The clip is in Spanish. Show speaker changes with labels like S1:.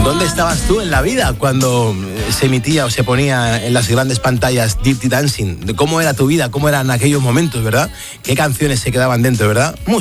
S1: ¿Dónde estabas tú en la vida cuando se emitía o se ponía en las grandes pantallas Dirty Dancing? ¿Cómo era tu vida? ¿Cómo eran aquellos momentos, verdad? ¿Qué canciones se quedaban dentro, verdad?